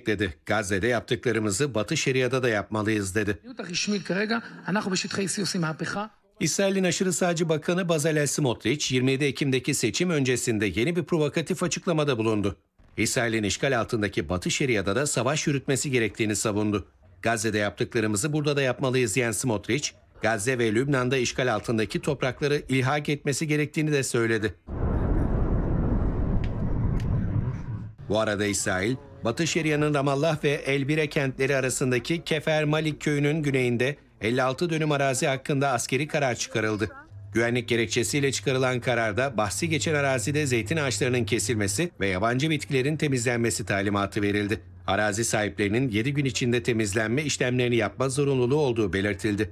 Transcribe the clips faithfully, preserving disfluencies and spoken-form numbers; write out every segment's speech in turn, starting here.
destekledi. Gazze'de yaptıklarımızı Batı Şeria'da da yapmalıyız dedi. İsrail'in aşırı sağcı bakanı Bezalel Smotrich, yirmi yedi Ekim'deki seçim öncesinde yeni bir provokatif açıklamada bulundu. İsrail'in işgal altındaki Batı Şeria'da da savaş yürütmesi gerektiğini savundu. Gazze'de yaptıklarımızı burada da yapmalıyız diyen Smotrich, Gazze ve Lübnan'da işgal altındaki toprakları ilhak etmesi gerektiğini de söyledi. Bu arada İsrail, Batı Şeria'nın Ramallah ve Elbire kentleri arasındaki Kefer Malik köyünün güneyinde elli altı dönüm arazi hakkında askeri karar çıkarıldı. Güvenlik gerekçesiyle çıkarılan kararda bahsi geçen arazide zeytin ağaçlarının kesilmesi ve yabancı bitkilerin temizlenmesi talimatı verildi. Arazi sahiplerinin yedi gün içinde temizlenme işlemlerini yapma zorunluluğu olduğu belirtildi.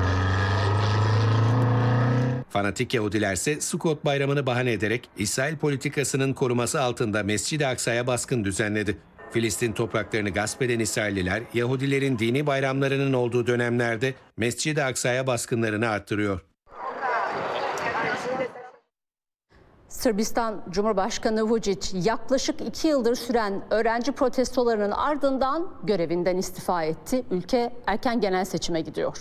Fanatik Yahudiler ise Sukkot bayramını bahane ederek İsrail politikasının koruması altında Mescid-i Aksa'ya baskın düzenledi. Filistin topraklarını gasp eden İsrailliler, Yahudilerin dini bayramlarının olduğu dönemlerde Mescid-i Aksa'ya baskınlarını arttırıyor. Sırbistan Cumhurbaşkanı Vučić yaklaşık iki yıldır süren öğrenci protestolarının ardından görevinden istifa etti. Ülke erken genel seçime gidiyor.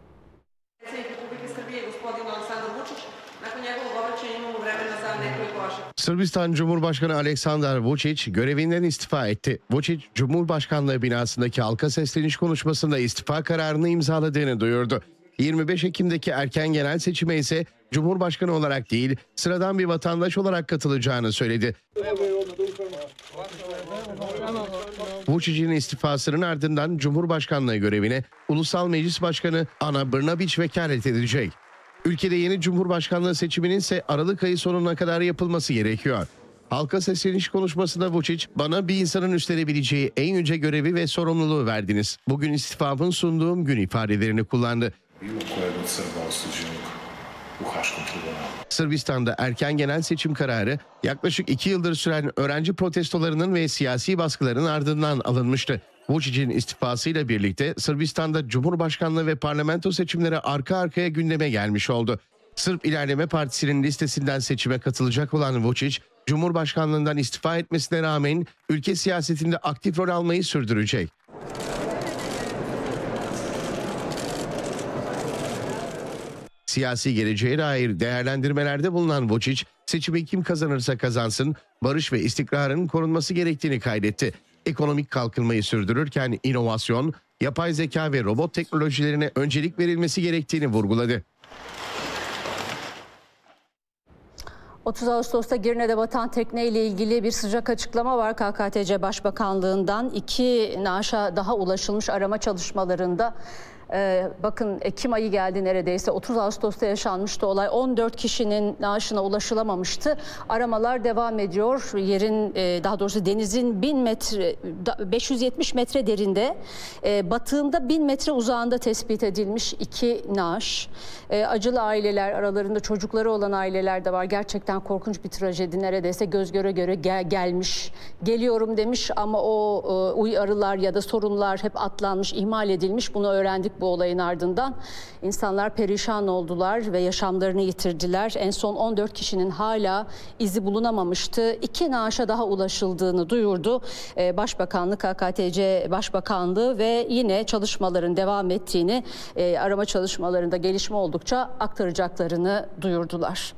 Sırbistan Cumhurbaşkanı Aleksandar Vučić görevinden istifa etti. Vučić, Cumhurbaşkanlığı binasındaki halka sesleniş konuşmasında istifa kararını imzaladığını duyurdu. yirmi beş Ekim'deki erken genel seçime ise Cumhurbaşkanı olarak değil, sıradan bir vatandaş olarak katılacağını söyledi. Vučić'in istifasının ardından Cumhurbaşkanlığı görevine Ulusal Meclis Başkanı Ana Brnabić vekalet edecek. Ülkede yeni Cumhurbaşkanlığı seçiminin ise Aralık ayı sonuna kadar yapılması gerekiyor. Halka sesleniş konuşmasında Vučić, bana bir insanın üstlenebileceği en yüce görevi ve sorumluluğu verdiniz. Bugün istifamın sunduğum gün ifadelerini kullandı. Sırbistan'da erken genel seçim kararı yaklaşık iki yıldır süren öğrenci protestolarının ve siyasi baskıların ardından alınmıştı. Vučić'in istifasıyla birlikte Sırbistan'da Cumhurbaşkanlığı ve parlamento seçimleri arka arkaya gündeme gelmiş oldu. Sırp İlerleme Partisi'nin listesinden seçime katılacak olan Vučić, Cumhurbaşkanlığından istifa etmesine rağmen ülke siyasetinde aktif rol almayı sürdürecek. Siyasi geleceğe dair değerlendirmelerde bulunan Vučić, seçimi kim kazanırsa kazansın, barış ve istikrarın korunması gerektiğini kaydetti. Ekonomik kalkınmayı sürdürürken inovasyon, yapay zeka ve robot teknolojilerine öncelik verilmesi gerektiğini vurguladı. otuz Ağustos'ta Girne'de batan tekneyle ilgili bir sıcak açıklama var. K K T C Başbakanlığı'ndan iki naaşa daha ulaşılmış arama çalışmalarında. Ee, bakın Ekim ayı geldi neredeyse. otuz Ağustos'ta yaşanmıştı olay. on dört kişinin naaşına ulaşılamamıştı. Aramalar devam ediyor. Yerin e, daha doğrusu denizin bin metre, beş yüz yetmiş metre derinde, e, batığında bin metre uzağında tespit edilmiş iki naaş. E, acılı aileler, aralarında çocukları olan aileler de var. Gerçekten korkunç bir trajedi. Neredeyse göz göre göre gel, gelmiş. Geliyorum demiş ama o e, uyarılar ya da sorunlar hep atlanmış, ihmal edilmiş. Bunu öğrendik bu olayın ardından. İnsanlar perişan oldular ve yaşamlarını yitirdiler. En son on dört kişinin hala izi bulunamamıştı. İki naaşa daha ulaşıldığını duyurdu Başbakanlık, K K T C Başbakanlığı ve yine çalışmaların devam ettiğini, arama çalışmalarında gelişme oldukça aktaracaklarını duyurdular.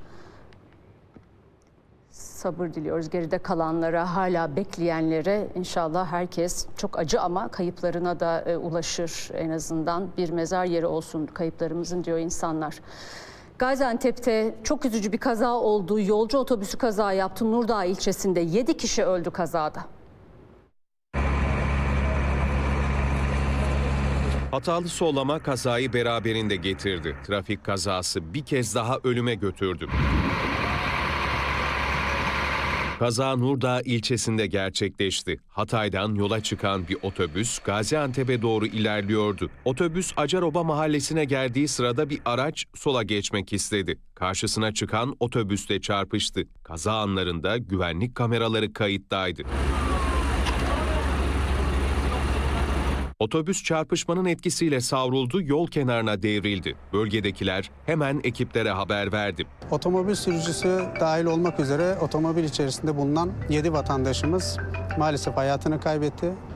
Sabır diliyoruz geride kalanlara, hala bekleyenlere. İnşallah herkes, çok acı ama kayıplarına da e, ulaşır. En azından bir mezar yeri olsun kayıplarımızın diyor insanlar. Gaziantep'te çok üzücü bir kaza oldu. Yolcu otobüsü kaza yaptı. Nurdağ ilçesinde yedi kişi öldü kazada. Hatalı sollama kazayı beraberinde getirdi. Trafik kazası bir kez daha ölüme götürdü. Kaza Nurdağ ilçesinde gerçekleşti. Hatay'dan yola çıkan bir otobüs Gaziantep'e doğru ilerliyordu. Otobüs Acaroba mahallesine geldiği sırada bir araç sola geçmek istedi. Karşısına çıkan otobüsle çarpıştı. Kaza anlarında güvenlik kameraları kayıttaydı. Otobüs çarpışmanın etkisiyle savruldu, yol kenarına devrildi. Bölgedekiler hemen ekiplere haber verdi. Otomobil sürücüsü dahil olmak üzere otomobil içerisinde bulunan yedi vatandaşımız maalesef hayatını kaybetti.